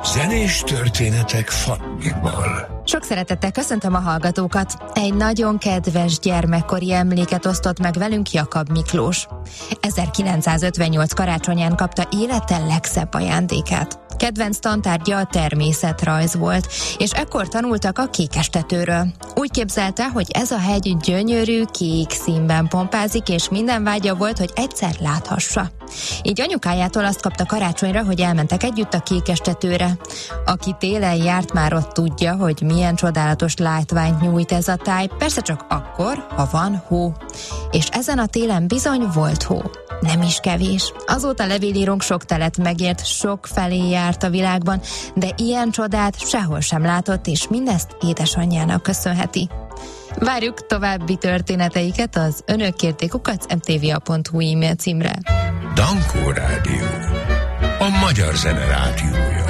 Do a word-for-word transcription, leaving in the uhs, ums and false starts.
Zenés történetek Fannival. Sok szeretettel köszöntöm a hallgatókat. Egy nagyon kedves gyermekkori emléket osztott meg velünk Jakab Miklós. ezerkilencszázötvennyolc karácsonyán kapta élete legszebb ajándékát. Kedvenc tantárgya a természetrajz volt, és ekkor tanultak a kékestetőről. Úgy képzelte, hogy ez a hegy gyönyörű kék színben pompázik, és minden vágya volt, hogy egyszer láthassa. Így anyukájától azt kapta karácsonyra, hogy elmentek együtt a kékestetőre. Aki télen járt, már ott tudja, hogy milyen csodálatos látványt nyújt ez a táj, persze csak akkor, ha van hó. És ezen a télen bizony volt hó. Nem is kevés. Azóta levélírónk sok telet megért, sok felé járt a világban, de ilyen csodát sehol sem látott, és mindezt édesanyjának köszönheti. Várjuk további történeteiket az Önök kérték kukac em té vé á pont hu e-mail címre. Dankó Rádió, a magyar zene rádiója.